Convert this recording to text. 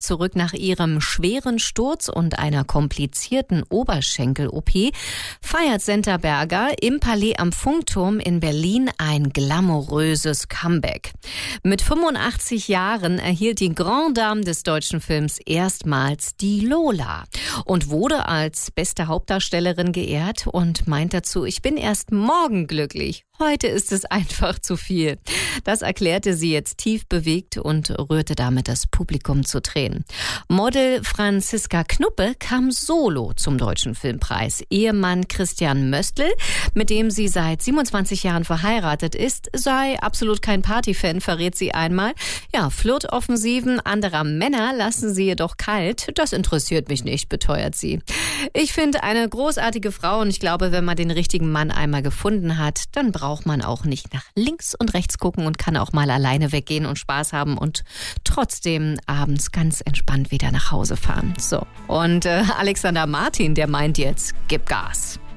zurück nach ihrem schweren Sturz und einer komplizierten Oberschenkel-OP feiert Senta Berger im Palais am Funkturm in Berlin ein glamouröses Comeback. Mit 85 Jahren erhielt die Grande Dame des deutschen Films erstmals die Lola und wurde als beste Hauptdarstellerin geehrt und meint dazu: Ich bin erst morgen glücklich. Heute ist es einfach zu viel. Das erklärte sie jetzt tief bewegt und rührte damit das Publikum zu Tränen. Model Franziska Knuppe kam solo zum Deutschen Filmpreis. Ehemann Christian Möstl, mit dem sie seit 27 Jahren verheiratet ist, sei absolut kein Partyfan, verrät sie einmal. Ja, Flirtoffensiven anderer Männer lassen sie jedoch kalt. Das interessiert mich nicht, beteuert sie. Ich finde eine großartige Frau und ich glaube, wenn man den richtigen Mann einmal gefunden hat, dann braucht man auch nicht nach links und rechts gucken und kann auch mal alleine weggehen und Spaß haben und trotzdem abends ganz entspannt wieder nach Hause fahren. So, und Alexander Martin, der meint jetzt, gib Gas.